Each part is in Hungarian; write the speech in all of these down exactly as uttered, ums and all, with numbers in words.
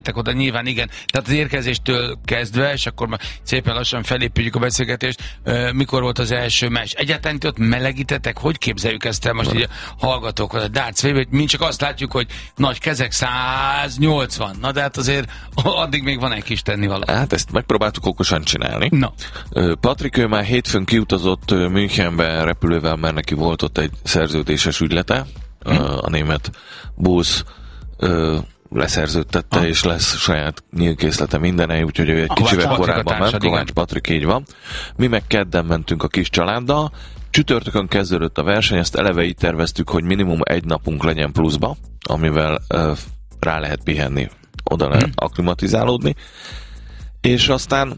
oda nyilván igen, tehát az érkezéstől kezdve, és akkor már szépen lassan felépüljük a beszélgetést, mikor volt az első meccs? Egyáltalán ott melegítetek, hogy képzeljük ezt el most így a hallgatókhoz, a darts véve, mi csak azt látjuk, hogy nagy kezek száznyolcvan, na de hát azért addig még van egy kis tennivaló. Hát ezt megpróbáltuk okosan csinálni. Na. Patrik, ő már hétfőn kiutazott Münchenbe repülővel, mert neki volt ott egy szerződéses ügylete, hm. a német busz leszerződtette, ah. és lesz saját nyílkészlete mindenei, úgyhogy ő egy ah, kicsivel korábban ment, Kovács Patrik, így van. Mi meg kedden mentünk a kis családdal, csütörtökön kezdődött a verseny, ezt eleve így terveztük, hogy minimum egy napunk legyen pluszba, amivel uh, rá lehet pihenni, oda lehet hmm. akklimatizálódni, és aztán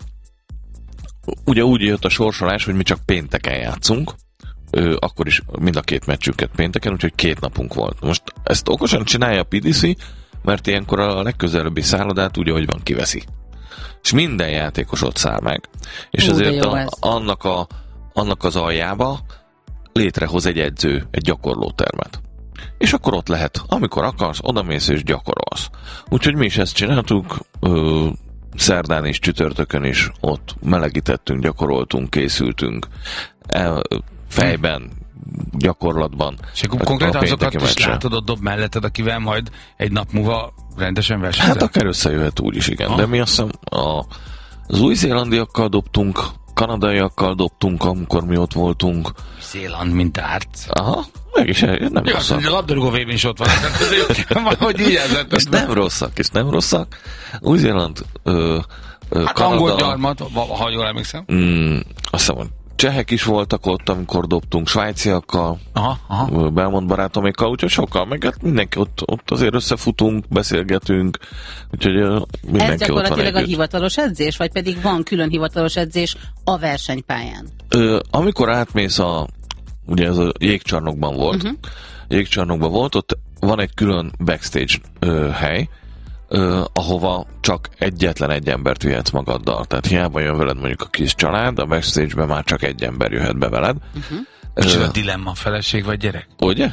ugye úgy jött a sorsolás, hogy mi csak pénteken játszunk, Ö, akkor is mind a két meccsünket pénteken, úgyhogy két napunk volt. Most ezt okosan csinálja a pé dé cé, mert ilyenkor a legközelebbi szállodát úgy, ahogy van, kiveszi. És minden játékos ott száll meg. És Ú, ezért a, annak, a, annak az aljába létrehoz egy edző, egy gyakorlótermet. És akkor ott lehet, amikor akarsz, odamész és gyakorolsz. Úgyhogy mi is ezt csináltuk, ö, szerdán és csütörtökön is ott melegítettünk, gyakoroltunk, készültünk, el, fejben, gyakorlatban. És akkor konkrétan azokat is látod ott dob melletted, akivel majd egy nap múlva rendesen versenyzel? Hát akár összejöhet úgy is, igen. Ha. De mi azt hiszem a, az új-zélandiakkal dobtunk, kanadaiakkal dobtunk, amikor mi ott voltunk. Zéland, mint darts. Aha, mégis nem ja, rosszak. A labdarúgó vében is ott van. Valahogy így ezzel. És nem rosszak, és nem rosszak. Új-Zéland, ö, ö, hát Kanada. angol gyarmat, ha jól emlékszem. Mm, azt hiszem, csehek is voltak ott, amikor dobtunk, svájciakkal, aha, aha. Belmont barátomékkal, úgyhogy sokkal, meg hát mindenki ott, ott azért összefutunk, beszélgetünk, úgyhogy mindenki ez gyakorlatilag a hivatalos edzés, vagy pedig van külön hivatalos edzés a versenypályán? Ö, amikor átmész a, ugye ez a jégcsarnokban volt, uh-huh. jégcsarnokban volt, ott van egy külön backstage ö, hely, Uh, ahova csak egyetlen egy embert vihetsz magaddal. Tehát hiába jön veled mondjuk a kis család, a backstage-be már csak egy ember jöhet be veled. Uh-huh. Uh, És ez a dilemma, feleség vagy gyerek? Ugye?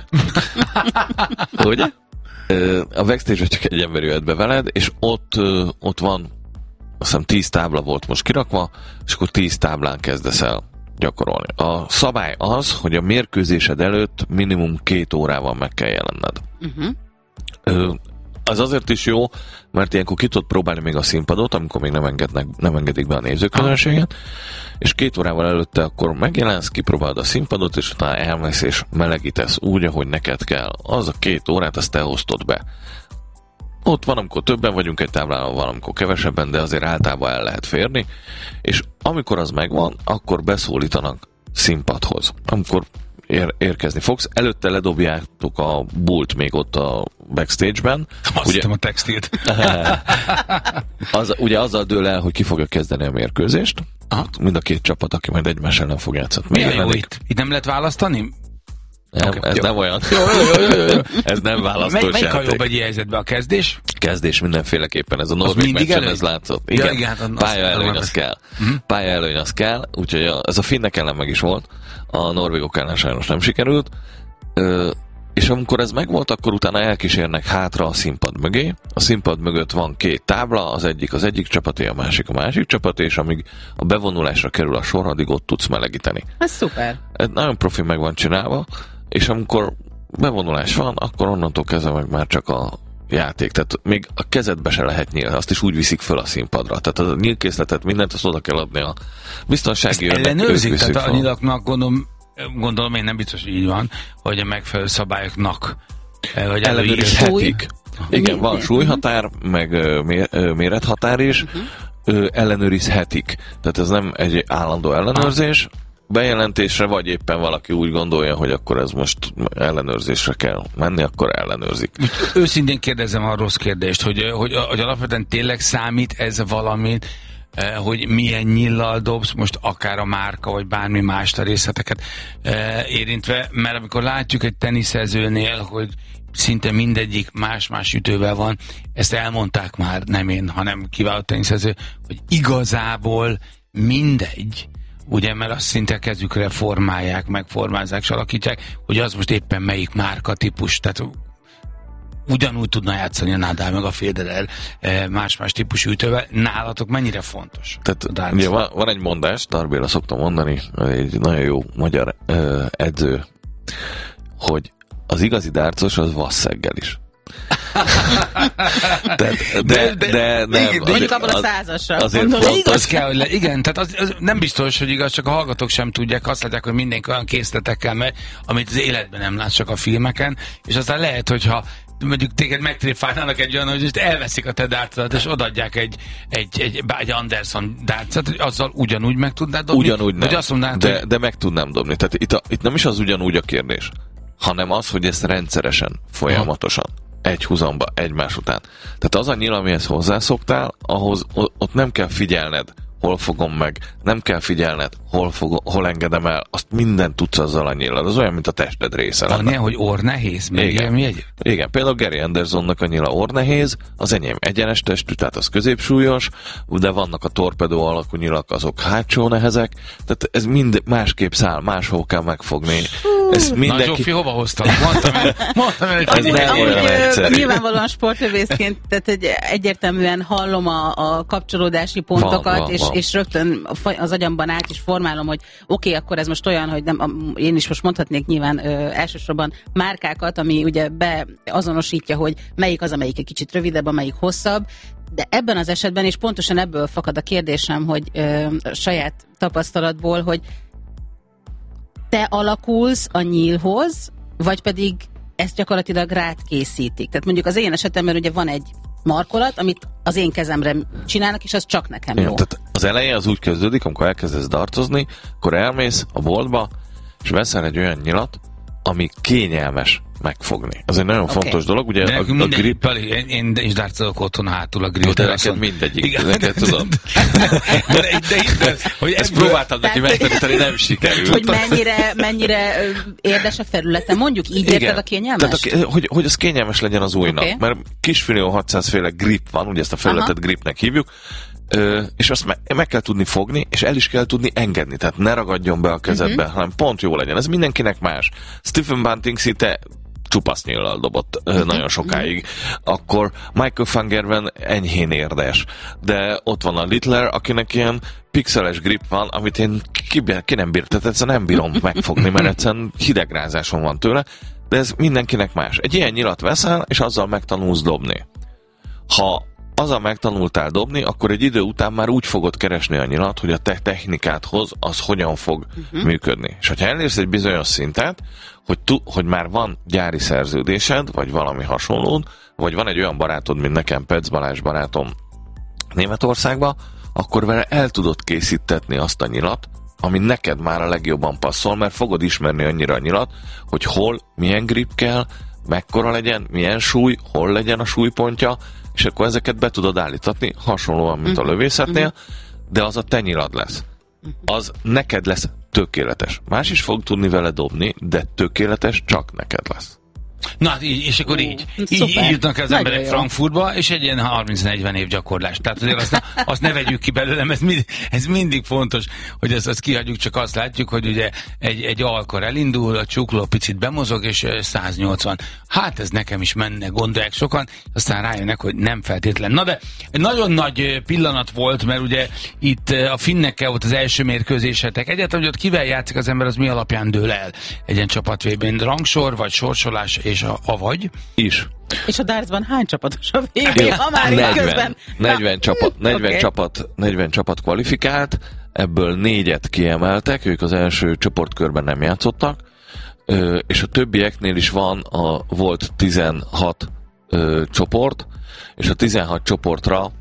Ugye? Uh, a backstage-be csak egy ember jöhet be veled, és ott, uh, ott van, azt hiszem tíz tábla volt most kirakva, és akkor tíz táblán kezdesz el gyakorolni. A szabály az, hogy a mérkőzésed előtt minimum két órával meg kell jelenned. Uh-huh. Uh, Az azért is jó, mert ilyenkor ki tudod próbálni még a színpadot, amikor még nem, engednek, nem engedik be a nézőközönséget, és két órával előtte akkor megjelensz, kipróbálod a színpadot, és utána elmész és melegítesz úgy, ahogy neked kell. Az a két órát, azt te hoztod be. Ott van, amikor többen vagyunk egy táblán, van, amikor kevesebben, de azért általában el lehet férni, és amikor az megvan, akkor beszólítanak színpadhoz. Amikor Ér, érkezni fogsz. Előtte ledobjátok a bult még ott a backstage-ben. Azt ugye, a textilt. az, ugye azzal dől el, hogy ki fogja kezdeni a mérkőzést. Aha. Mind a két csapat, aki majd egymás ellen fog játszani. Milyen jó itt? Itt nem lehet választani? Nem, okay, ez jó. Nem olyan. Jó, jó, jó, jó. Ez nem választós játék. Melyik a jobb egy helyzetben? A kezdés? Kezdés mindenféleképpen. Ez a norvég meccsen ez látszott. Igen, ja, igen, hát pálya előny az kell. Uh-huh. Pálya előny az kell. Úgyhogy ez a finnek ellen meg is volt. A norvégok ellen sajnos nem sikerült. Ö, és amikor ez megvolt, akkor utána elkísérnek hátra a színpad mögé. A színpad mögött van két tábla, az egyik az egyik csapaté, a másik a másik csapaté, és amíg a bevonulásra kerül a sor, addig ott tudsz melegíteni. Ez szuper. Ez nagyon profi meg van csinálva, és amikor bevonulás van, akkor onnantól kezdve meg már csak a játék. Tehát még a kezedbe se lehet nyílni, azt is úgy viszik föl a színpadra. Tehát a nyílkészletet, mindent azt oda kell adni a biztonsági őrnek. Ellenőrzik, tehát a nyilaknak gondolom, gondolom én nem biztos, hogy így van, hogy a megfelelő szabályoknak vagy ellenőrizhetik. Igen, van súlyhatár, meg mérethatár is, uh-huh. ellenőrizhetik. Tehát ez nem egy állandó ellenőrzés, bejelentésre, vagy éppen valaki úgy gondolja, hogy akkor ez most ellenőrzésre kell menni, akkor ellenőrzik. Őszintén kérdezem a rossz kérdést, hogy, hogy, hogy alapvetően tényleg számít ez valamit, hogy milyen nyillal dobsz, most akár a márka, vagy bármi más a részleteket érintve, mert amikor látjuk egy teniszezőnél, hogy szinte mindegyik más-más ütővel van, ezt elmondták már, nem én, hanem kiváló teniszező, hogy igazából mindegy, ugye, mert azt szinte kezükre formálják, megformázzák, és alakítják, hogy az most éppen melyik márka típus, tehát ugyanúgy tudna játszani a Nadal meg a Federer más-más típusú ütővel. Nálatok mennyire fontos? Tehát ugye van, van egy mondás, Tarbéla szoktam mondani, egy nagyon jó magyar ö, edző, hogy az igazi dárcos az vasszeggel is. Tehát, de, de, de, nem, mondjuk abban a százasra. Azért fontos. Igaz kell, hogy le, igen, tehát az, az nem biztos, hogy igaz, csak a hallgatók sem tudják, azt látják, hogy mindenki olyan készletekkel megy, amit az életben nem látsz, csak a filmeken, és aztán lehet, hogyha mondjuk téged megtréfálnának egy olyan, hogy elveszik a te dárcodat, és odaadják egy, egy, egy, egy Anderson dárcot, azzal ugyanúgy meg tudnád dobni? Ugyanúgy nem, azt mondanád, de, hogy... de meg tudnám dobni. Tehát itt, a, itt nem is az ugyanúgy a kérdés, hanem az, hogy ezt rendszeresen, folyamatosan, egy húzamba, egymás után. Tehát az a nyíl, amihez hozzászoktál, ahhoz ott nem kell figyelned, hol fogom meg, nem kell figyelned, hol, fog, hol engedem el, azt mindent tudsz azzal a nyíllal. Az olyan, mint a tested része lenne. Annyi, hogy orr nehéz? Igen. Mi egy? Igen, például Gary Andersonnak a nyíla orr nehéz, az enyém egyenes testű, tehát az középsúlyos, de vannak a torpedó alakú nyilak, azok hátsó nehezek, tehát ez mind másképp száll, máshol kell megfogni. Ez mindenki... Na Zsófi, hova hoztalak? Mondtam el, mondtam el, Ez Amúgy, nem olyan amúgy, egyszerű. nyilvánvalóan sportlövészként, tehát egy, egyértelműen hallom a, a kapcsolódási pontokat, Van, van, és, van. és rögtön az agyamban át is formálom, hogy oké, okay, akkor ez most olyan, hogy nem, én is most mondhatnék nyilván ö, elsősorban márkákat, ami ugye beazonosítja, hogy melyik az, amelyik egy kicsit rövidebb, amelyik hosszabb, de ebben az esetben, és pontosan ebből fakad a kérdésem, hogy ö, a saját tapasztalatból, hogy te alakulsz a nyílhoz, vagy pedig ezt gyakorlatilag rád készítik. Tehát mondjuk az én esetemben ugye van egy markolat, amit az én kezemre csinálnak, és az csak nekem jó. Igen, tehát az elején az úgy kezdődik, amikor elkezdesz dartozni, akkor elmész a boltba, és veszel egy olyan nyilat, ami kényelmes megfogni. Ez egy nagyon okay. fontos dolog, ugye de a, a grip... Pali, én, én is dárcolok otthon hátul a grip. De neked mindegyik, igen, neked tudom. de, de, de itt, hogy ezt próbáltam neki megtanítani, nem sikerült. Hogy mennyire, mennyire érdes a felülete, mondjuk így igen. érted a kényelmes? Tehát a, hogy, hogy az kényelmes legyen az ujjnak, Okay. mert kisfilió hatszáz féle grip van, ugye ezt a felületet Aha. gripnek hívjuk, Ö, és azt me- meg kell tudni fogni, és el is kell tudni engedni, tehát ne ragadjon be a kezedbe, uh-huh. hanem pont jó legyen. Ez mindenkinek más. Stephen Bunting szinte csupasz nyíllal dobott uh-huh. nagyon sokáig. Akkor Michael van Gerwen enyhén érdes, de ott van a Littler, akinek ilyen pixeles grip van, amit én ki, ki nem bír, tehát egyszerűen nem bírom megfogni, mert egyszerűen hidegrázásom van tőle, de ez mindenkinek más. Egy ilyen nyilat veszel, és azzal megtanulsz dobni. Ha azzal megtanultál dobni, akkor egy idő után már úgy fogod keresni a nyilat, hogy a te technikádhoz az hogyan fog uh-huh. működni. És ha elérsz egy bizonyos szintet, hogy, tu, hogy már van gyári szerződésed, vagy valami hasonló, vagy van egy olyan barátod, mint nekem, Petsz Balázs barátom Németországban, akkor vele el tudod készítetni azt a nyilat, ami neked már a legjobban passzol, mert fogod ismerni annyira a nyilat, hogy hol, milyen grip kell, mekkora legyen, milyen súly, hol legyen a súlypontja, és akkor ezeket be tudod állítatni, hasonlóan, mint a lövészetnél, de az a te nyilad lesz. Az neked lesz tökéletes. Más is fog tudni vele dobni, de tökéletes csak neked lesz. Na, így, és akkor így. Így, így jutnak az Nagyon emberek jó. Frankfurtba, és egy ilyen harminc-negyven év gyakorlás. Tehát azért azt ne, azt ne vegyük ki belőlem, ez, mind, ez mindig fontos, hogy ezt, ezt kihagyjuk, csak azt látjuk, hogy ugye egy, egy alkor elindul, a csukló picit bemozog, és száznyolcvan. Hát ez nekem is menne, gondolják sokan, aztán rájönnek, hogy nem feltétlen. Na de egy nagyon nagy pillanat volt, mert ugye itt a finnekkel volt az első mérkőzésetek. Egyáltalán, hogy ott kivel játszik az ember, az mi alapján dől el? Egy ilyen csapat vé bén rangsor, vagy sorsolás, és a, a vagy? Is. És a dartsban hány csapatos a vé bé, ha már itt közben? negyven, csapat, negyven, okay. csapat, negyven csapat kvalifikált, ebből négyet kiemeltek, ők az első csoportkörben nem játszottak, és a többieknél is van, a, volt tizenhat ö, csoport, és a tizenhat csoportra,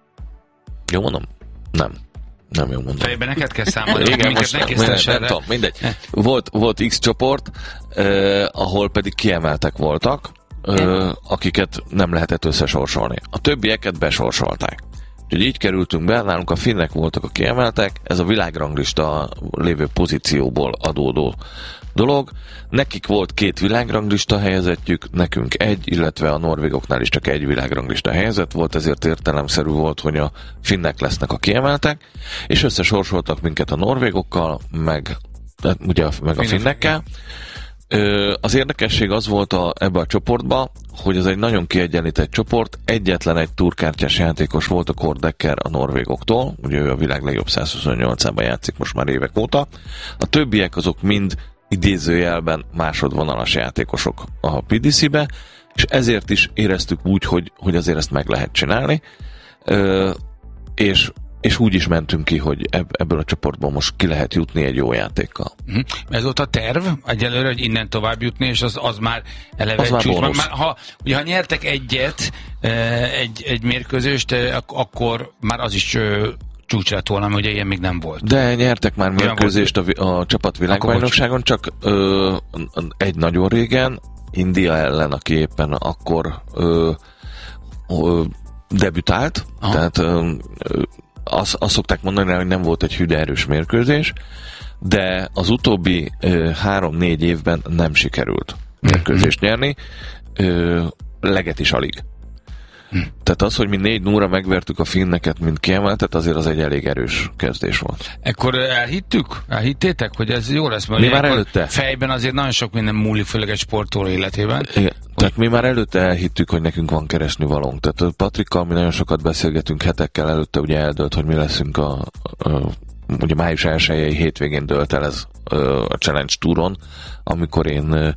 jó mondom? Nem. Nem jó mondom. Fejben neked kell számolni. Igen, most nem, nem, nem tudom, mindegy. Volt, volt X csoport, eh, ahol pedig kiemeltek voltak, eh, akiket nem lehetett összesorsolni. A többieket besorsolták. Úgyhogy így kerültünk be, nálunk a finnek voltak a kiemeltek, ez a világranglista lévő pozícióból adódó dolog. Nekik volt két világranglista helyezettjük, nekünk egy, illetve a norvégoknál is csak egy világranglista helyezett volt, ezért értelemszerű volt, hogy a finnek lesznek a kiemeltek, és összesorsoltak minket a norvégokkal, meg, ugye, meg a finnekkel. Az érdekesség az volt a, ebbe a csoportba, hogy ez egy nagyon kiegyenlített csoport, egyetlen egy turkártyás játékos volt, a Kordecker a norvégoktól, ugye ő a világ legjobb száz huszonnyolcában játszik most már évek óta. A többiek azok mind idézőjelben másodvonalas játékosok a pé dé cé-be, és ezért is éreztük úgy, hogy, hogy azért ezt meg lehet csinálni, Ö, és és úgy is mentünk ki, hogy ebből a csoportból most ki lehet jutni egy jó játékkal. Uh-huh. Ez volt a terv egyelőre, hogy innen tovább jutni, és az, az már eleve az csúcs. Már, már, ha, ugye, ha nyertek egyet, egy, egy mérkőzést, akkor már az is csúcs lett volna, mert ugye ilyen még nem volt. De nyertek már mérkőzést a, a csapat világbajnokságon, csak ö, egy nagyon régen, India ellen, aki éppen akkor ö, ö, debütált, aha. tehát ö, Azt, azt szokták mondani, hogy nem volt egy hű de erős mérkőzés, de az utóbbi ö, három-négy évben nem sikerült mérkőzést nyerni, ö, leget is alig. Hm. Tehát az, hogy mi négy nulla megvertük a finneket, mint kiemeltet, azért az egy elég erős kezdés volt. Ekkor elhittük? Elhittétek, hogy ez jó lesz? Mert mi már előtte? Fejben azért nagyon sok minden múlik, főleg egy sportoló életében. Igen. Hogy... Tehát mi már előtte elhittük, hogy nekünk van keresni valónk. Tehát Patrikkal mi nagyon sokat beszélgetünk, hetekkel előtte ugye eldőlt, hogy mi leszünk a, a, a ugye május elsejei hétvégén dőlt el ez a Challenge Touron, amikor én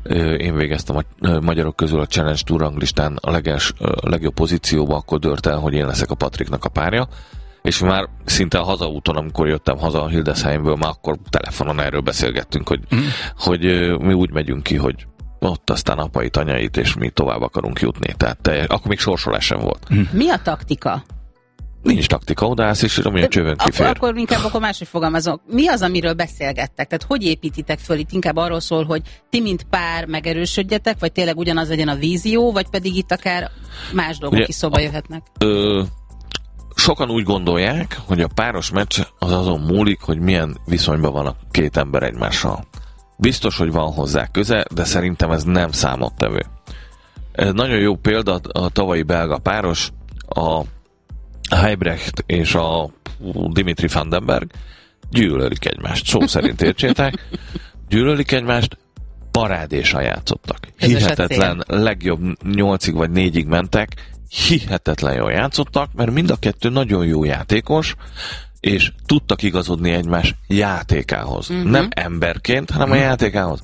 én végeztem a magyarok közül a Challenge Tour ranglistán a, leges, a legjobb pozícióba, akkor dőlt el, hogy én leszek a Patriknak a párja, és már szinte a hazaúton, amikor jöttem haza a Hildesheimből, már akkor telefonon erről beszélgettünk, hogy, mm. hogy mi úgy megyünk ki, hogy ott aztán apait, anyait, és mi tovább akarunk jutni. Tehát te, akkor még sorsolás sem volt. Mm. Mi a taktika? Nincs taktika, odaállsz, és amilyen csövön kifér. Akkor, akkor inkább akkor máshogy fogalmazok. Mi az, amiről beszélgettek? Tehát hogy építitek föl? Itt inkább arról szól, hogy ti mint pár megerősödjetek, vagy tényleg ugyanaz legyen a vízió, vagy pedig itt akár más dolgok Ugye, is szóba jöhetnek? Ö, sokan úgy gondolják, hogy a páros meccs az azon múlik, hogy milyen viszonyban van a két ember egymással. Biztos, hogy van hozzá köze, de szerintem ez nem számottevő. Ez nagyon jó példa a tavalyi belga páros, a Heibrecht és a Dimitri Vandenberg gyűlölik egymást. Szó szerint értsétek. Gyűlölik egymást, parádésan játszottak. Hihetetlen, legjobb nyolcig vagy négyig mentek, hihetetlen jól játszottak, mert mind a kettő nagyon jó játékos, és tudtak igazodni egymás játékához. Uh-huh. Nem emberként, hanem uh-huh. a játékához.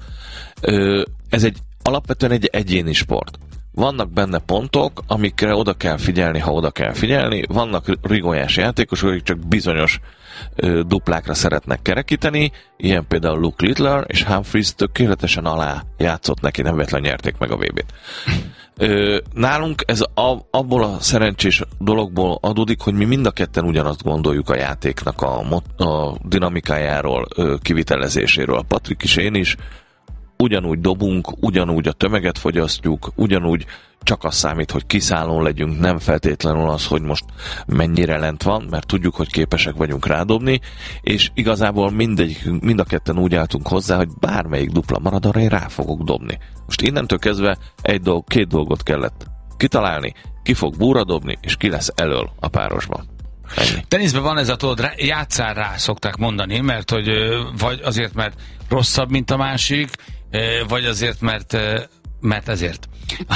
Ö, ez egy alapvetően egy egyéni sport. Vannak benne pontok, amikre oda kell figyelni, ha oda kell figyelni. Vannak rigólyás játékosok, akik csak bizonyos ö, duplákra szeretnek kerekíteni, ilyen például Luke Littler, és Humphries tökéletesen alá játszott neki, nem véletlenül nyerték meg a vé bét. Ö, nálunk ez a, abból a szerencsés dologból adódik, hogy mi mind a ketten ugyanazt gondoljuk a játéknak a, a dinamikájáról, ö, kivitelezéséről. A Patrik is, én is. Ugyanúgy dobunk, ugyanúgy a tömeget fogyasztjuk, ugyanúgy csak az számít, hogy kiszállón legyünk, nem feltétlenül az, hogy most mennyire lent van, mert tudjuk, hogy képesek vagyunk rádobni, és igazából mindegy, mind a ketten úgy álltunk hozzá, hogy bármelyik dupla marad, arra én rá fogok dobni. Most innentől kezdve egy dolg, két dolgot kellett kitalálni, ki fog búra dobni, és ki lesz elől a párosban. Ennyi. Teniszben van ez a tudod, játsszál rá, szokták mondani, mert hogy vagy azért, mert rosszabb, mint a másik, vagy azért, mert, mert ezért.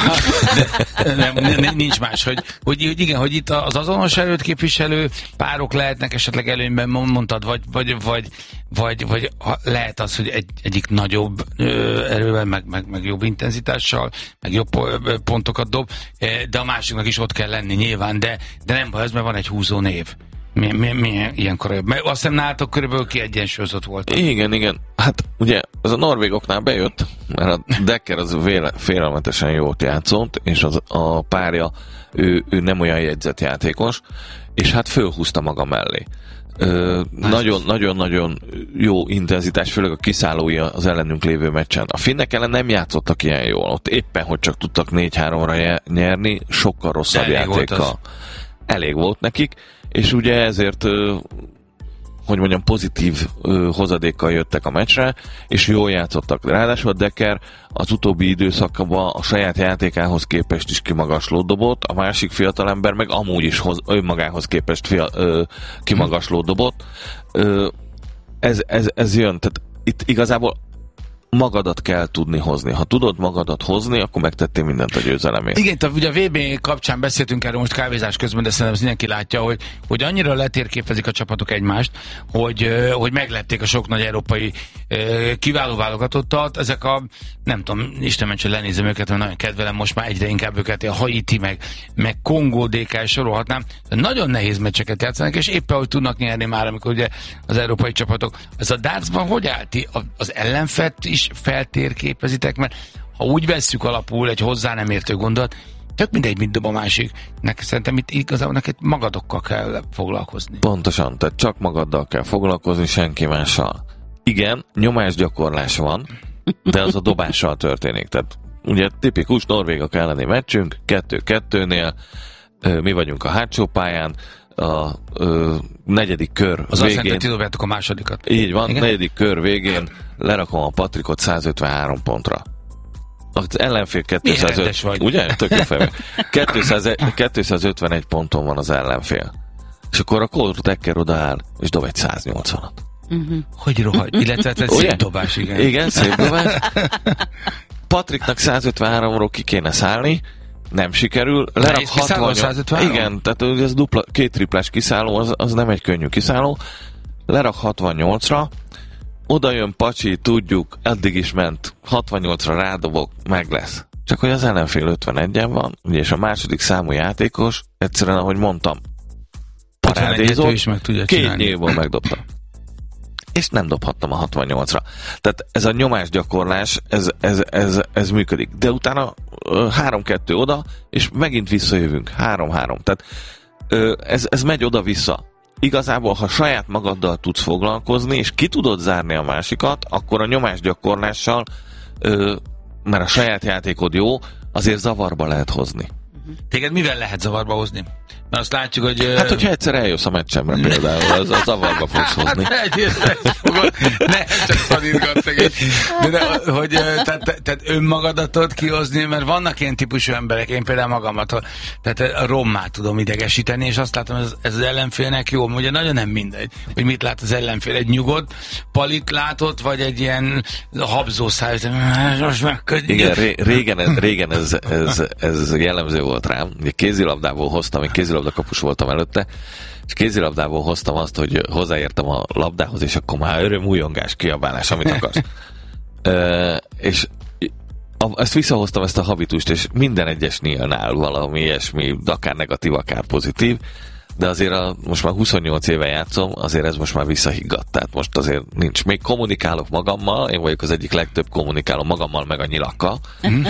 De, nem, nem, nincs más, hogy, hogy, hogy igen, hogy itt az azonos erőt képviselő párok lehetnek esetleg előnyben, mondtad, vagy, vagy, vagy, vagy, vagy lehet az, hogy egy, egyik nagyobb erővel, meg, meg, meg jobb intenzitással, meg jobb pontokat dob, de a másiknak is ott kell lenni nyilván, de, de nem baj, ez, mert van egy húzó név. Mi, mi, mi ilyenkor jobb? Mert azt hiszem nálatok körülbelül kiegyensúlyozott volt. Igen, igen. Hát ugye az a norvégoknál bejött, mert a Decker az véle, félelmetesen jót játszott, és az, a párja, ő, ő nem olyan jegyzett játékos, és hát fölhúzta maga mellé. Nagyon-nagyon jó intenzitás, főleg a kiszállói az ellenünk lévő meccsen. A finnek ellen nem játszottak ilyen jól, ott éppen, hogy csak tudtak négy háromra nyerni, sokkal rosszabb elég játékkal. Volt elég volt nekik, és ugye ezért, hogy mondjam, pozitív hozadékkal jöttek a meccsre, és jól játszottak. Ráadásul a Decker az utóbbi időszakban a saját játékához képest is kimagaslót dobott, a másik fiatalember meg amúgy is hoz, önmagához képest fia, ö, kimagaslót dobott. Ö, ez, ez, ez jön, tehát itt igazából magadat kell tudni hozni. Ha tudod magadat hozni, akkor megtettél mindent a győzelemért. Igen, tehát ugye a vé bé kapcsán beszéltünk erről most kávézás közben, de szerintem mindenki látja, hogy, hogy annyira letérképezik a csapatok egymást, hogy, hogy meglepték a sok nagy európai kiváló válogatottat. Ezek a, nem tudom, Isten mentse, lenézem őket, mert nagyon kedvelem most már egyre inkább őket, a Haiti, meg, meg Kongó, dé ká, sorolhatnám. Nagyon nehéz meccseket játszanak, és éppen hogy tudnak nyerni már, amikor ugye az európai csapatok. Ez a dartsban hogy állt? Az ellenfelt is feltérképezitek, mert ha úgy vesszük alapul egy hozzá nem értő gondot, tök mindegy, mit dob a másik. Nek, szerintem itt igazából neked magadokkal kell foglalkozni. Pontosan, tehát csak magaddal kell foglalkozni, senki mással. Igen, nyomásgyakorlás van, de az a dobással történik. Tehát ugye tipikus norvégok elleni meccsünk, kettő-kettőnél, mi vagyunk a hátsó pályán, a ö, negyedik kör az végén... azt jelenti, hogy dobjátok a másodikat. Így van, igen? Negyedik kör végén lerakom a Patrikot százötvenhárom pontra. Az ellenfél kétszáz vagy. Ugye? Tök jó fejben. kétszázötvenegy ponton van az ellenfél. És akkor a Colt Decker odaáll, és dob egy száznyolcvanat. Uh-huh. Hogy rohagy? Illetve egy szép dobás, igen. Igen, szép dobás. Patriknak százötvenháromról ki kéne szállni, nem sikerül. Lerak hatvannyolc. Igen, tehát ez dupla, két triplás kiszálló, az, az nem egy könnyű kiszálló. Lerak hatvannyolcra, oda jön Pacsi, tudjuk, eddig is ment, hatvannyolcra rádobok, meg lesz. Csak hogy az ellenfél ötvenegyen van, ugye, és a második számú játékos, egyszerűen, ahogy mondtam, parádézott, is meg tudja két csinálni. nyílból megdobta. És nem dobhattam a hatvannyolcra. Tehát ez a nyomásgyakorlás, ez, ez, ez, ez működik. De utána három-kettő oda, és megint visszajövünk. három-három. Tehát ez, ez megy oda-vissza. Igazából, ha saját magaddal tudsz foglalkozni, és ki tudod zárni a másikat, akkor a nyomásgyakorlással, mert a saját játékod jó, azért zavarba lehet hozni. Téged mivel lehet zavarba hozni? Mert azt látjuk, hogy... Hát, hogyha egyszer eljössz a meccsemre például, az a zavarba fogsz hozni. Hát, egyrészt fogod, ne, csak szanizgat szegény. De, de hogy tehát, tehát önmagadat tudod kihozni, mert vannak ilyen típusú emberek, én például magamat, tehát a rommát tudom idegesíteni, és azt látom, ez, ez az ellenfélnek jó, ugye nagyon nem mindegy, hogy mit lát az ellenfél. Egy nyugodt palit látott, vagy egy ilyen habzószáj, most megködjük. Igen, ré, régen, ez, régen ez, ez, ez jellemző volt rám. Ugye kézilabdából hoztam, én kézilabdakapus voltam előtte, és kézilabdából hoztam azt, hogy hozzáértem a labdához, és akkor már öröm, újongás, kiabálás, amit akarsz. e, és a, ezt visszahoztam, ezt a habitust, és minden egyes nélnál valami ilyesmi, akár negatív, akár pozitív, de azért a, most már huszonnyolc éve játszom, azért ez most már visszahiggadt, tehát most azért nincs. Még kommunikálok magammal, én vagyok az egyik legtöbb kommunikálom magammal, meg a nyilakkal,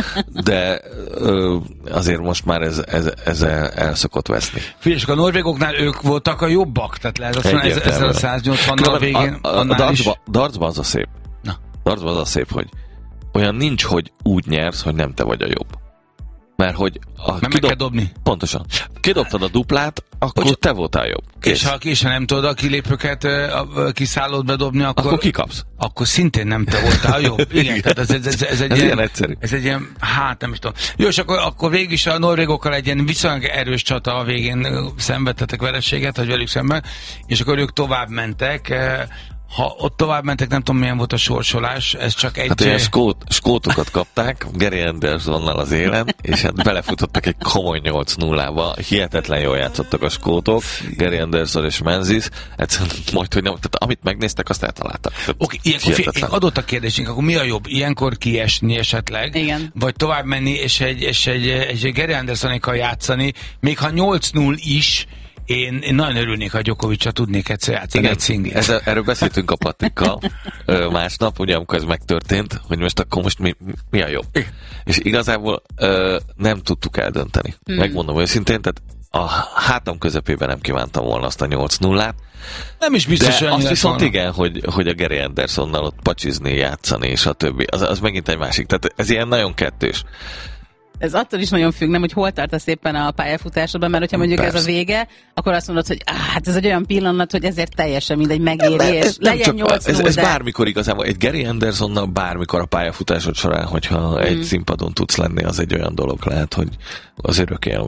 de ö, azért most már ez, ez, ez el, el szokott veszni. Figyelj, a norvégoknál ők voltak a jobbak, tehát lehet azt mondani, ez, ezzel a száznyolcvannal végén a, a, a dartsba, dartsba az a szép. Na. Dartsba az a szép, hogy olyan nincs, hogy úgy nyersz, hogy nem te vagy a jobb. Mert hogy... A, Mert kidob... meg kell dobni. Pontosan. Kidobtad a duplát, akkor Bocs... te voltál jobb. Kész. És ha és ha nem tudod a kilépőket a kiszállót bedobni, akkor... Akkor kikapsz. Akkor szintén nem te voltál jobb. Igen, tehát ez, ez, ez, ez egy ez ilyen... ilyen egyszerű. Ez egy ilyen, hát nem is tudom. Jó, és akkor, akkor végig is a norvégokkal egy ilyen viszonylag erős csata a végén szenvedtetek vereséget, hogy velük szemben, és akkor ők tovább mentek. Ha ott tovább mentek, nem tudom milyen volt a sorsolás, ez csak egy... Hát ilyen skót, skótokat kapták, Gary Andersonnal az élen, és hát belefutottak egy komoly nyolc nullába, hihetetlen jól játszottak a skótok, Gary Anderson és Menzies, egyszerűen majd, hogy nem, tehát amit megnéztek, azt eltaláltak. Oké, okay, ilyenkor fél, adott a kérdésünk, akkor mi a jobb? Ilyenkor kiesni esetleg? Igen. Vagy tovább menni, és egy, és egy, egy, egy Gary Andersonékkal játszani, még ha nyolc null is, Én, én nagyon örülnék, ha Djokovic-a tudnék egyszer játszani egy szingét. Erről beszéltünk a Patrikkal másnap, ugye amikor ez megtörtént, hogy most akkor most mi, mi a jobb. És igazából ö, nem tudtuk eldönteni. Hmm. Megmondom őszintén, tehát a hátam közepében nem kívántam volna azt a nyolc nullát. Nem is biztos, de azt viszont volna. Igen, hogy, hogy a Gary Andersonnal ott pacsizni, játszani, és a többi. Az, az megint egy másik. Tehát ez ilyen nagyon kettős. Ez attól is nagyon függ, nem, hogy hol tartasz éppen a pályafutásodban, mert hogyha mondjuk Persze. ez a vége, akkor azt mondod, hogy áh, hát ez egy olyan pillanat, hogy ezért teljesen mindegy megéri, nem, és legyen nyolc null. Ez, ez bármikor igazából, egy Gary Andersonnal bármikor a pályafutásod során, hogyha hmm. egy színpadon tudsz lenni, az egy olyan dolog lehet, hogy az örök élmény.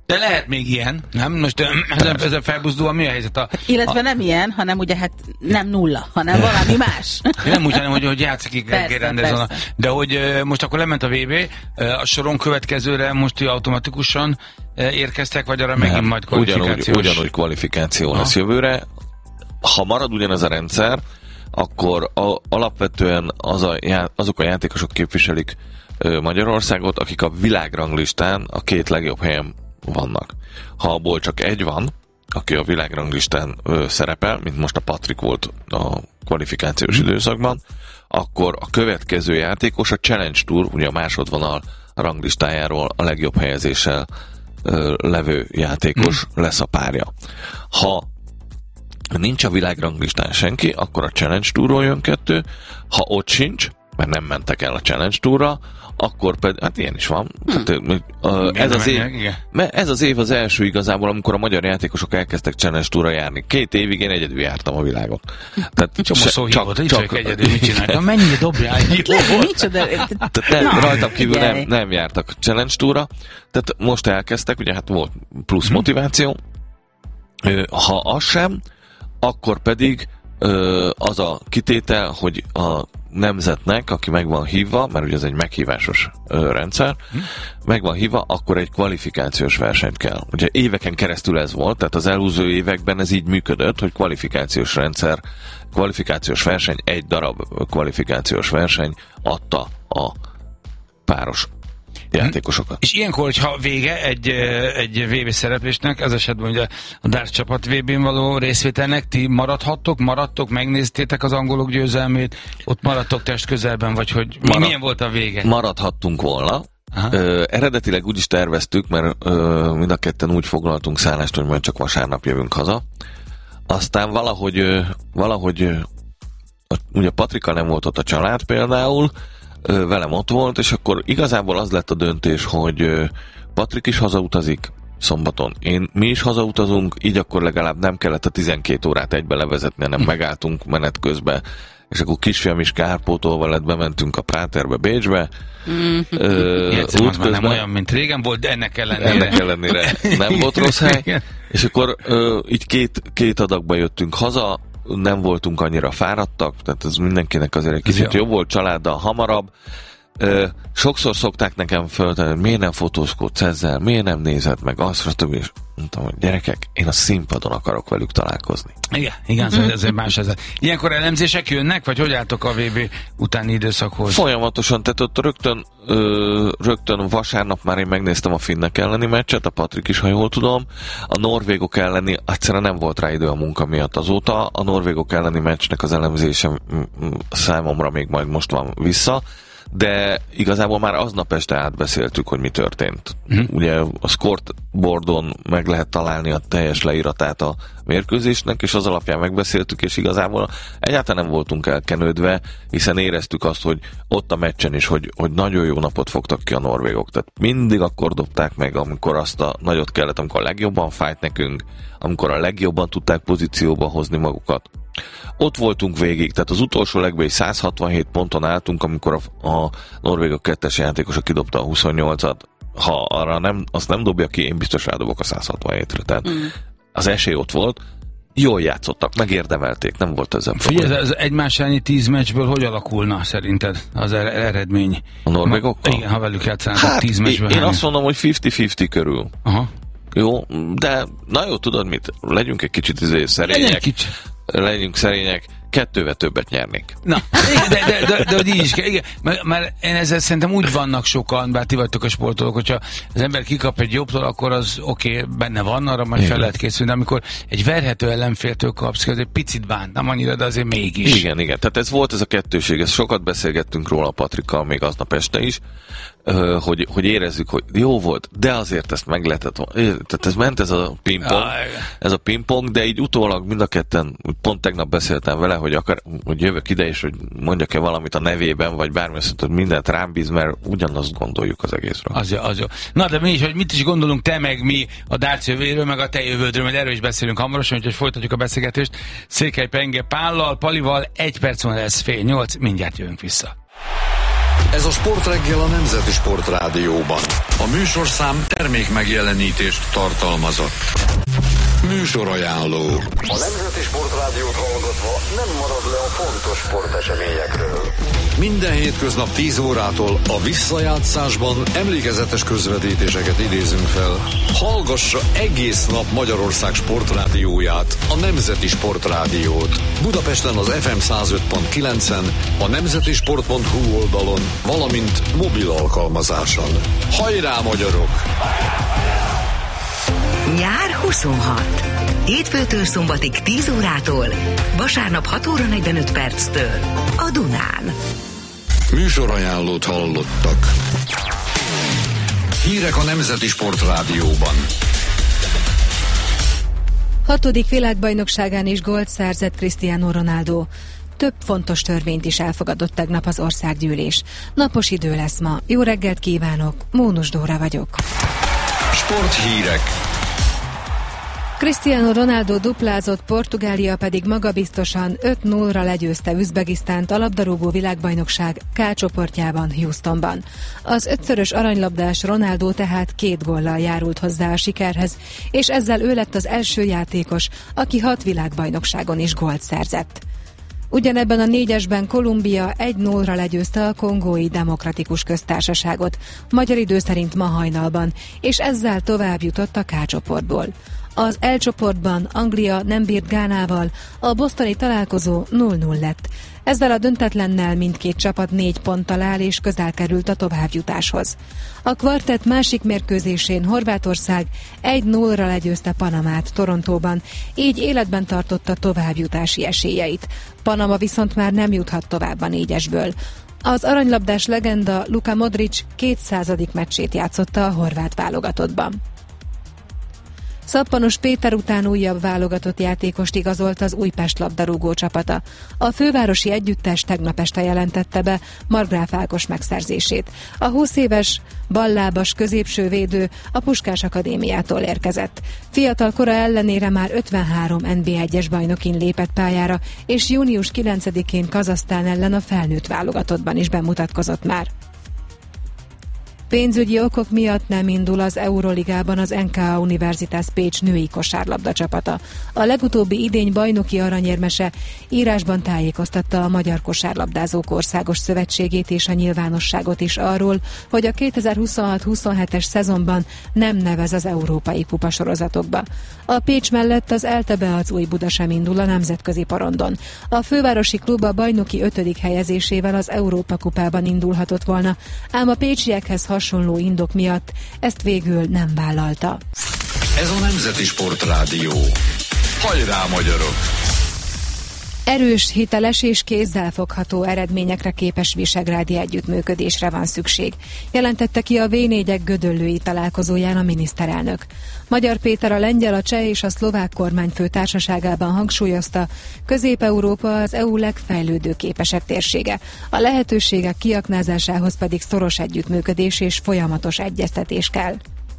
De lehet még ilyen, nem? Most ezen, ezen felbuzdulva mi a helyzet? A, Illetve a... nem ilyen, hanem ugye hát nem nulla, hanem valami más. Nem úgy, hanem hogy, hogy játszik rendezően. De hogy most akkor lement a vé bé, a soron következőre most automatikusan érkeztek, vagy arra nem, megint majd kvalifikációs? Ugyanúgy, ugyanúgy kvalifikáció ha. lesz jövőre. Ha marad ugyanez a rendszer, akkor a, alapvetően az a, azok a játékosok képviselik Magyarországot, akik a világranglistán a két legjobb helyen vannak. Ha abból csak egy van, aki a világranglistán ö, szerepel, mint most a Patrik volt a kvalifikációs mm. időszakban, akkor a következő játékos a Challenge Tour, ugye a másodvonal ranglistájáról a legjobb helyezéssel ö, levő játékos mm. lesz a párja. Ha nincs a világranglistán senki, akkor a Challenge Tourról jön kettő, ha ott sincs, mert nem mentek el a Challenge Tourra, akkor pedig, hát ilyen is van. Hmm. Tehát, uh, ez, az év, ez az év az első igazából, amikor a magyar játékosok elkezdtek Challenge Tourra járni. Két évig én egyedül jártam a világon. Tehát csomó szó hívott, így csak egyedül mit csináltam. Mennyire dobjál? Micsoda? Tehát rajtam kívül nem, nem jártak Challenge Tourra. Tehát most elkezdtek, ugye hát volt plusz hmm. motiváció. Ha az sem, akkor pedig az a kitétel, hogy a nemzetnek, aki meg van hívva, mert ugye ez egy meghívásos ö, rendszer, hm. meg van hívva, akkor egy kvalifikációs versenyt kell. Ugye éveken keresztül ez volt, tehát az előző években ez így működött, hogy kvalifikációs rendszer, kvalifikációs verseny, egy darab kvalifikációs verseny adta a páros játékosokat. És ilyenkor, hogyha vége egy, egy vé bé szereplésnek, ez esetben ugye a darts csapat vé bén való részvételnek, ti maradhattok, maradtok, megnéztétek az angolok győzelmét, ott maradtok test közelben, vagy hogy Marad, milyen volt a vége? Maradhattunk volna. Ö, eredetileg úgy is terveztük, mert ö, mind a ketten úgy foglaltunk szállást, hogy majd csak vasárnap jövünk haza. Aztán valahogy, ö, valahogy ö, ugye Patrika nem volt ott a család például, velem ott volt, és akkor igazából az lett a döntés, hogy Patrik is hazautazik szombaton. Én, mi is hazautazunk, így akkor legalább nem kellett a tizenkét órát egybe levezetni, hanem megálltunk menet közben, és akkor kisfiam is kárpótolva lett, bementünk a Práterbe, Bécsbe. Mm. Ö, útközben, nem olyan, mint régen volt, de ennek ellenére. Ennek ellenére nem volt rossz hely. És akkor ö, így két, két adagba jöttünk haza, nem voltunk annyira fáradtak, tehát ez mindenkinek azért egy kicsit jobb volt, családdal hamarabb. Ö, sokszor szokták nekem föltenni, hogy miért nem fotózkodsz ezzel, miért nem nézed meg azt, azt és mondtam, hogy gyerekek, én a színpadon akarok velük találkozni. Igen, igen, ez, ez egy más ez. Ilyenkor elemzések jönnek, vagy hogy álltok a vé bé utáni időszakhoz? Folyamatosan, tehát ott rögtön, ö, rögtön vasárnap már én megnéztem a finnek elleni meccset, a Patrik is, ha jól tudom. A norvégok elleni, egyszerűen nem volt rá idő a munka miatt azóta. A norvégok elleni meccsnek az elemzése számomra még majd most van vissza. De igazából már aznap este átbeszéltük, hogy mi történt. Mm. Ugye a scoreboardon meg lehet találni a teljes leíratát a mérkőzésnek, és az alapján megbeszéltük, és igazából egyáltalán nem voltunk elkenődve, hiszen éreztük azt, hogy ott a meccsen is, hogy, hogy nagyon jó napot fogtak ki a norvégok. Tehát mindig akkor dobták meg, amikor azt a nagyot kellett, amikor a legjobban fájt nekünk, amikor a legjobban tudták pozícióba hozni magukat. Ott voltunk végig, tehát az utolsó legben száz hatvanhét ponton álltunk, amikor a, a norvégok kettes játékosa kidobta a huszonnyolcat. Ha arra nem, azt nem dobja ki, én biztos rádobok a száz hatvanhétre. Tehát mm. az esély ott volt. Jól játszottak, megérdemelték, nem volt ezzel probléma. Figyelj, az egymás elleni tíz meccsből hogy alakulna szerinted az eredmény? A norvégokkal? Igen, ha velük játszanak hát, tíz meccsből. Én, én azt mondom, hogy ötven-ötven körül. Aha. Jó, de na jó, tudod mit? Legyünk egy kicsit izé szerények. Kicsit. Legyünk szerények. Kettővel többet nyernék. Na, de, de, de, de hogy így is kell, igen, mert, mert én ezzel szerintem úgy vannak sokan, bár ti vagytok a sportolók, hogyha az ember kikap egy jobbtól, akkor az oké, okay, benne van, arra majd igen. fel lehet készülni, de amikor egy verhető ellenféltől kapsz, az egy picit bánt, nem annyira, de azért mégis. Igen, igen, tehát ez volt ez a kettőség, ezt sokat beszélgettünk róla a Patrikkal még aznap este is, hogy, hogy érezzük, hogy jó volt, de azért ezt meg lehetett, tehát ez ment ez a pingpong, ah, ez a pingpong, de így utólag mind a ketten, pont tegnap beszéltem vele, hogy, akar, hogy jövök ide, és hogy mondjak-e valamit a nevében, vagy bármi, azt mondta, hogy mindent rám bíz, mert ugyanazt gondoljuk az egészről. Az jó, az jó. Na, de mi is, hogy mit is gondolunk te, meg mi a darts jövőről, meg a te jövődről, mert erről is beszélünk hamarosan, úgyhogy folytatjuk a beszélgetést. Székely Penge Pállal, Palival, egy perc van lesz fél nyolc, mindjárt jövünk vissza. Ez a Sportreggel a Nemzeti Sportrádióban. A műsorszám termék megjelenítést tartalmazott. Műsorajánló. A Nemzeti Sportrádiót hallgatva nem marad le a fontos sporteseményekről. Minden hétköznap tíz órától a visszajátszásban emlékezetes közvetítéseket idézünk fel. Hallgassa egész nap Magyarország sportrádióját, a Nemzeti Sportrádiót. Budapesten az ef em száz öt pont kilencen, a nemzetisport pont hu oldalon, valamint mobil alkalmazáson. Hajrá, magyarok! Nyár huszonhat. Hétfőtől szombatig tíz órától, vasárnap hat óra negyvenöt perctől a Dunán. Műsorajánlót hallottak. Hírek a Nemzeti Sportrádióban. Hatodik világbajnokságán is gólt szerzett Cristiano Ronaldo. Több fontos törvényt is elfogadott tegnap az országgyűlés. Napos idő lesz ma. Jó reggelt kívánok, Mónus Dóra vagyok. Sporthírek. Cristiano Ronaldo duplázott, Portugália pedig magabiztosan öt nullra legyőzte Üzbegisztánt a labdarúgó világbajnokság K csoportjában, Houstonban. Az ötszörös aranylabdás Ronaldo tehát két góllal járult hozzá a sikerhez, és ezzel ő lett az első játékos, aki hat világbajnokságon is gólt szerzett. Ugyanebben a négyesben Kolumbia egy nullra legyőzte a Kongói Demokratikus Köztársaságot, magyar idő szerint ma hajnalban, és ezzel tovább jutott a K csoportból. Az L csoportban Anglia nem bírt Gánával, a bostoni találkozó nulla nulla lett. Ezzel a döntetlennel mindkét csapat négy ponttal áll és közel került a továbbjutáshoz. A kvartett másik mérkőzésén Horvátország egy nullra legyőzte Panamát Torontóban, így életben tartotta továbbjutási esélyeit. Panama viszont már nem juthat tovább a négyesből. Az aranylabdás legenda Luka Modric kétszázadik meccsét játszotta a horvát válogatottban. Szappanos Péter után újabb válogatott játékost igazolt az Újpest labdarúgó csapata. A fővárosi együttes tegnap este jelentette be Margráf Ákos megszerzését. A húsz éves ballábas középső védő a Puskás Akadémiától érkezett. Fiatal kora ellenére már ötvenhárom en bé egyes bajnokin lépett pályára, és június kilencedikén Kazahsztán ellen a felnőtt válogatottban is bemutatkozott már. Pénzügyi okok miatt nem indul az Euroligában az en ká á Universitas Pécs női kosárlabda csapata. A legutóbbi idény bajnoki aranyérmese írásban tájékoztatta a Magyar Kosárlabdázók Országos Szövetségét és a nyilvánosságot is arról, hogy a kétezer-huszonhat huszonhetes szezonban nem nevez az európai kupasorozatokba. A Pécs mellett az ELTE-be az Új Buda sem indul a nemzetközi porondon. A fővárosi klub a bajnoki ötödik helyezésével az Európa kupában indulhatott volna, ám a pécsiekhez hasonló indok miatt ezt végül nem vállalta. Ez a Nemzeti Sportrádió. Hajrá, magyarok! Erős, hiteles és kézzelfogható eredményekre képes visegrádi együttműködésre van szükség, jelentette ki a vé négyek gödöllői találkozóján a miniszterelnök. Magyar Péter a lengyel, a cseh és a szlovák kormányfő társaságában hangsúlyozta, Közép-Európa az é u legfejlődőképesebb térsége. A lehetőségek kiaknázásához pedig szoros együttműködés és folyamatos egyeztetés kell.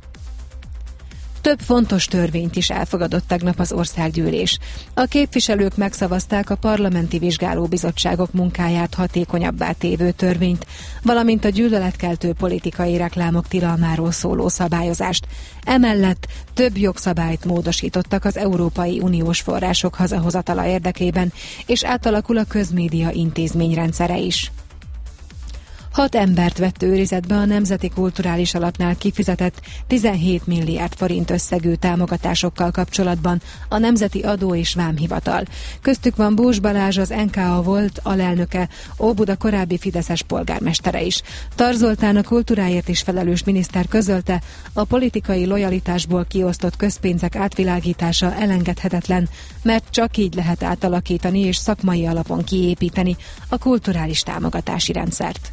Több fontos törvényt is elfogadott tegnap az országgyűlés. A képviselők megszavazták a parlamenti vizsgálóbizottságok munkáját hatékonyabbá tévő törvényt, valamint a gyűlöletkeltő politikai reklámok tilalmáról szóló szabályozást. Emellett több jogszabályt módosítottak az Európai Uniós források hazahozatala érdekében, és átalakul a közmédia intézményrendszere is. Hat embert vett őrizetbe a Nemzeti Kulturális Alapnál kifizetett tizenhét milliárd forint összegű támogatásokkal kapcsolatban a Nemzeti Adó és Vámhivatal. Köztük van Bós Balázs, az en ká á volt alelnöke, Óbuda korábbi fideszes polgármestere is. Tar Zoltán, a kultúráért is felelős miniszter közölte, a politikai lojalitásból kiosztott közpénzek átvilágítása elengedhetetlen, mert csak így lehet átalakítani és szakmai alapon kiépíteni a kulturális támogatási rendszert.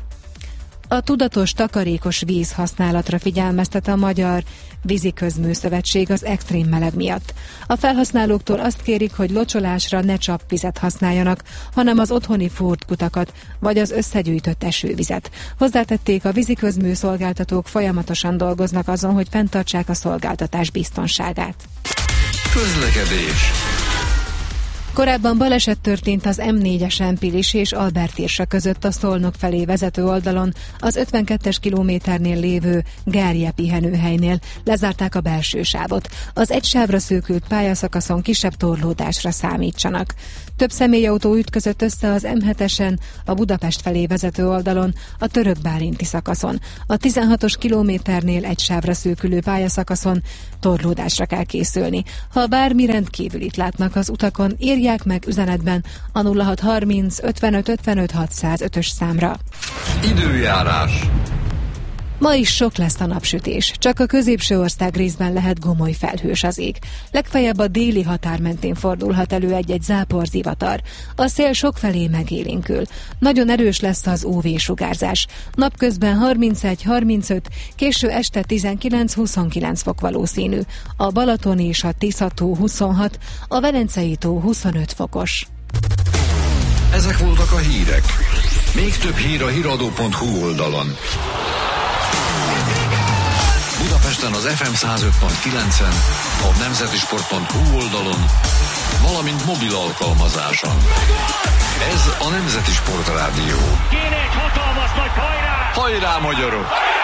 A tudatos, takarékos víz használatra figyelmeztet a Magyar Víziközműszövetség az extrém meleg miatt. A felhasználóktól azt kérik, hogy locsolásra ne csapvizet használjanak, hanem az otthoni fúrt kutakat, vagy az összegyűjtött esővizet. Hozzátették, a víziközmű szolgáltatók folyamatosan dolgoznak azon, hogy fenntartsák a szolgáltatás biztonságát. Közlekedés. Korábban baleset történt az em négyesen Pilis és Albert Irsa között a Szolnok felé vezető oldalon, az ötvenkettes kilométernél lévő Gárje pihenőhelynél. Lezárták a belső sávot. Az egy sávra szűkült pályaszakaszon kisebb torlódásra számítsanak. Több személyautó ütközött össze az em hetesen a Budapest felé vezető oldalon, a Török-Bálinti szakaszon. A tizenhatos kilométernél egy sávra szűkülő pályaszakaszon torlódásra kell készülni. Ha bármi rendkívülit látnak az utakon, írják meg üzenetben a nulla hat harminc ötvenöt ötvenöt hatszázötös számra. Időjárás. Ma is sok lesz a napsütés, csak a középső ország részben lehet gomoly felhős az ég. Legfeljebb a déli határ mentén fordulhat elő egy-egy záporzivatar. A szél sokfelé megélénkül. Nagyon erős lesz az ú vé-sugárzás. Napközben harmincegy harmincöt, késő este tizenkilenc-huszonkilenc fok valószínű. A Balaton és a Tisza-tó huszonhat, a Velencei-tó huszonöt fokos. Ezek voltak a hírek. Még több hír a híradó pont hú oldalon. Budapesten az ef em száz öt pont kilencen, a nemzetisport pont hú oldalon, valamint mobil alkalmazáson. Ez a Nemzeti Sport Rádió. Kéne egy hatalmas nagy hajrá! Hajrá, magyarok!